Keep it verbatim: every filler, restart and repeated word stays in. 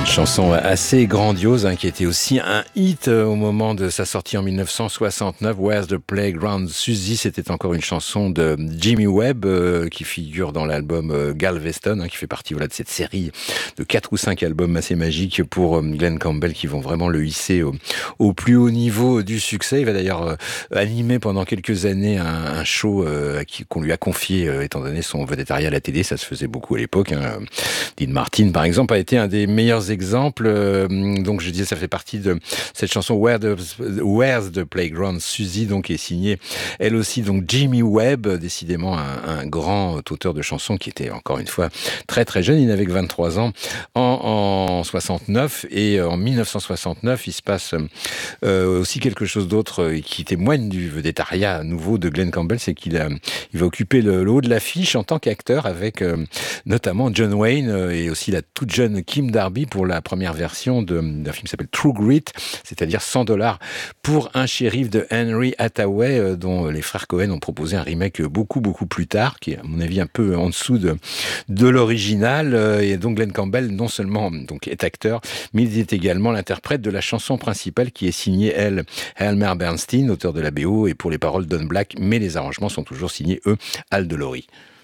Chanson assez grandiose hein, qui était aussi un hit au moment de sa sortie en mille neuf cent soixante-neuf. Where's the Playground Susie, c'était encore une chanson de Jimmy Webb euh, qui figure dans l'album euh, Galveston, hein, qui fait partie voilà, de cette série de quatre ou cinq albums assez magiques pour euh, Glenn Campbell qui vont vraiment le hisser au, au plus haut niveau du succès. Il va d'ailleurs euh, animer pendant quelques années un, un show euh, qui, qu'on lui a confié euh, étant donné son vedettariat à la télé. Ça se faisait beaucoup à l'époque. Hein. Dean Martin, par exemple, a été un des meilleurs exemples. Euh, donc je disais, ça fait partie de cette chanson Where the, Where's the Playground Susie, donc est signée elle aussi donc Jimmy Webb, décidément un, un grand auteur de chansons qui était encore une fois très très jeune. Il n'avait que vingt-trois ans en, en soixante-neuf et en mille neuf cent soixante-neuf il se passe euh, aussi quelque chose d'autre qui témoigne du vedettariat nouveau de Glenn Campbell, c'est qu'il a, il va occuper le, le haut de l'affiche en tant qu'acteur avec euh, notamment John Wayne euh, et aussi la toute jeune Kim Darby pour la première version de, d'un film qui s'appelle True Grit, c'est-à-dire cent dollars pour un shérif de Henry Hathaway, euh, dont les frères Cohen ont proposé un remake beaucoup beaucoup plus tard, qui est à mon avis un peu en dessous de, de l'original. Euh, et donc Glenn Campbell non seulement donc, est acteur, mais il est également l'interprète de la chanson principale qui est signée, elle, Elmer Bernstein, auteur de la B O, et pour les paroles Don Black, mais les arrangements sont toujours signés, eux, Al de Lory.